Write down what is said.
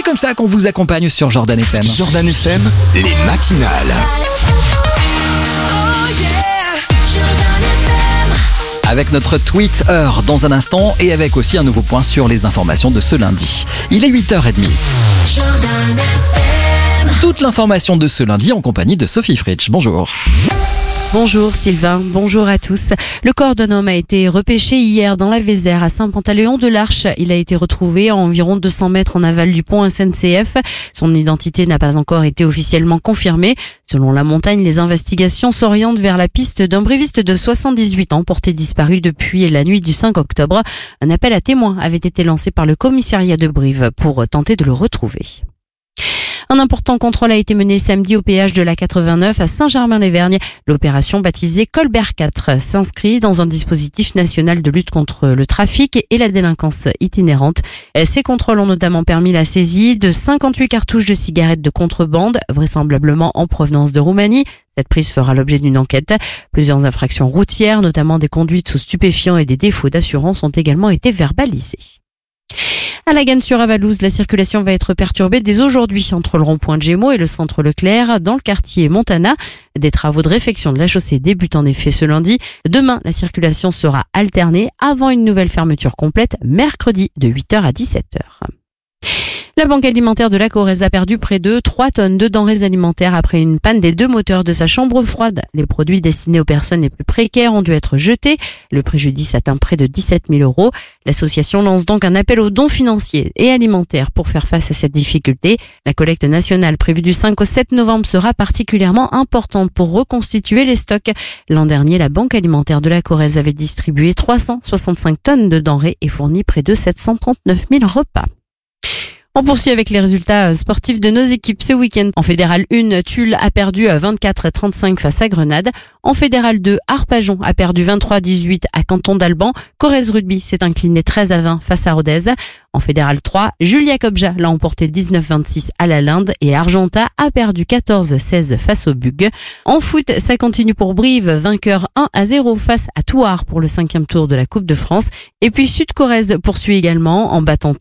C'est comme ça qu'on vous accompagne sur Jordan FM. Jordan FM, les matinales. Avec notre tweet heure dans un instant et avec aussi un nouveau point sur les informations de ce lundi. Il est 8h30. Toute l'information de ce lundi en compagnie de Sophie Fritsch. Bonjour. Bonjour Sylvain, bonjour à tous. Le corps d'un homme a été repêché hier dans la Vézère à Saint-Pantaléon-de-l'Arche. Il a été retrouvé à environ 200 mètres en aval du pont SNCF. Son identité n'a pas encore été officiellement confirmée. Selon La Montagne, les investigations s'orientent vers la piste d'un bréviste de 78 ans porté disparu depuis la nuit du 5 octobre. Un appel à témoins avait été lancé par le commissariat de Brive pour tenter de le retrouver. Un important contrôle a été mené samedi au péage de la 89 à Saint-Germain-les-Vergnes. L'opération baptisée Colbert 4 s'inscrit dans un dispositif national de lutte contre le trafic et la délinquance itinérante. Ces contrôles ont notamment permis la saisie de 58 cartouches de cigarettes de contrebande, vraisemblablement en provenance de Roumanie. Cette prise fera l'objet d'une enquête. Plusieurs infractions routières, notamment des conduites sous stupéfiants et des défauts d'assurance, ont également été verbalisées. À la Ganne-sur-Avalouse, la circulation va être perturbée dès aujourd'hui entre le rond-point de Gémeaux et le centre Leclerc dans le quartier Montana. Des travaux de réfection de la chaussée débutent en effet ce lundi. Demain, la circulation sera alternée avant une nouvelle fermeture complète mercredi de 8h à 17h. La Banque alimentaire de la Corrèze a perdu près de 3 tonnes de denrées alimentaires après une panne des 2 moteurs de sa chambre froide. Les produits destinés aux personnes les plus précaires ont dû être jetés. Le préjudice atteint près de 17 000 €. L'association lance donc un appel aux dons financiers et alimentaires pour faire face à cette difficulté. La collecte nationale prévue du 5 au 7 novembre sera particulièrement importante pour reconstituer les stocks. L'an dernier, la Banque alimentaire de la Corrèze avait distribué 365 tonnes de denrées et fourni près de 739 000 repas. On poursuit avec les résultats sportifs de nos équipes ce week-end. En Fédéral 1, Tulle a perdu 24-35 face à Grenade. En Fédéral 2, Arpajon a perdu 23-18 à Canton d'Alban. Corrèze Rugby s'est incliné 13-20 face à Rodez. En Fédéral 3, Julia Cobja l'a emporté 19-26 à la Linde et Argentat a perdu 14-16 face au Bug. En foot, ça continue pour Brive, vainqueur 1-0 face à Thouars pour le 5e tour de la Coupe de France. Et puis Sud-Corrèze poursuit également en battant